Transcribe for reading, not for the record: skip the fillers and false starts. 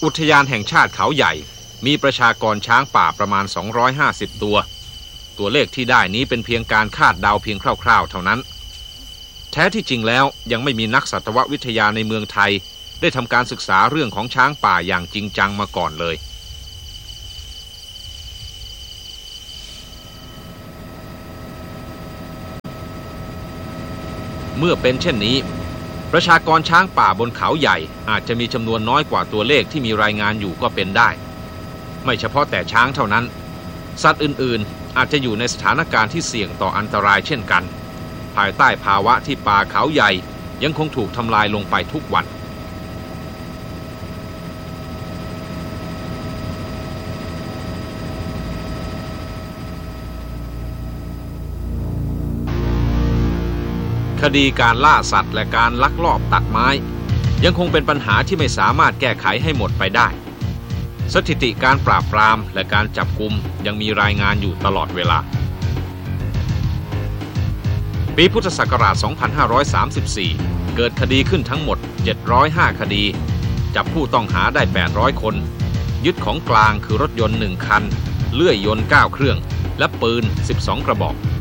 อุทยานแห่งชาติเขาใหญ่มีประชากรช้างป่าประมาณ250ตัวเลขที่ได้นี้เป็นเพียงการคาดเดาเพียงคร่าวๆเท่านั้นแท้ที่จริงแล้วยังไม่มีนักสัตววิทยาในเมืองไทยได้ทำการศึกษาเรื่องของช้างป่าอย่างจริงจังมาก่อนเลยเมื่อเป็นเช่นนี้ประชากรช้างป่าบนเขาใหญ่อาจจะมีจำนวนน้อยกว่าตัวเลขที่มีรายงานอยู่ก็เป็นได้ไม่เฉพาะแต่ช้างเท่านั้นสัตว์อื่นๆอาจจะอยู่ในสถานการณ์ที่เสี่ยงต่ออันตรายเช่นกันภายใต้ภาวะที่ป่าเขาใหญ่ยังคงถูกทำลายลงไปทุกวันคดีการล่าสัตว์และการลักลอบตัดไม้ยังคงเป็นปัญหาที่ไม่สามารถแก้ไขให้หมดไปได้สถิติการปราบปรามและการจับกุมยังมีรายงานอยู่ตลอดเวลาปีพุทธศักราช 2534 เกิดคดีขึ้นทั้งหมด 705 คดีจับผู้ต้องหาได้ 800 คนยึดของกลางคือรถยนต์ 1 คันเลื่อยยนต์ 9 เครื่องและปืน 12 กระบอก